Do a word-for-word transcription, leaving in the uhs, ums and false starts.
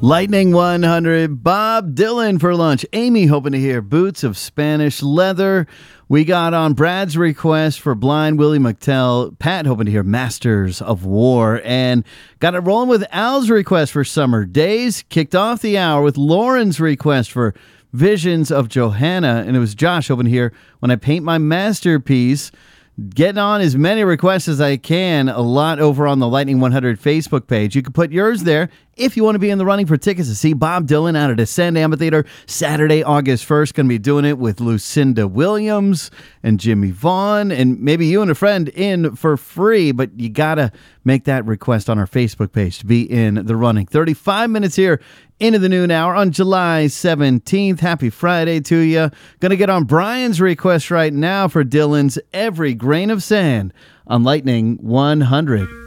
Lightning one hundred, Bob Dylan for lunch. Amy hoping to hear Boots of Spanish Leather. We got on Brad's request for Blind Willie McTell. Pat hoping to hear Masters of War. And got it rolling with Al's request for Summer Days. Kicked off the hour with Lauren's request for Visions of Johanna. And it was Josh hoping to hear When I Paint My Masterpiece. Getting on as many requests as I can, a lot over on the Lightning one hundred Facebook page. You can put yours there if you want to be in the running for tickets to see Bob Dylan out at Ascend Amphitheater Saturday, August first. Going to be doing it with Lucinda Williams and Jimmy Vaughn, and maybe you and a friend in for free, but you got to make that request on our Facebook page to be in the running. thirty-five minutes here into the noon hour on July seventeenth. Happy Friday to you. Going to get on Brian's request right now for Dylan's Every Grain of Sand on Lightning one hundred.